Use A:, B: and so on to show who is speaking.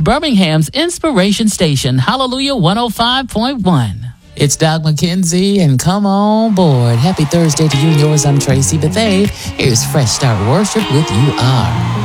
A: Birmingham's Inspiration Station, Hallelujah 105.1. It's Doug McKenzie, and come on board. Happy Thursday to you and yours. I'm Tracy Bethea. Here's Fresh Start Worship with You Are.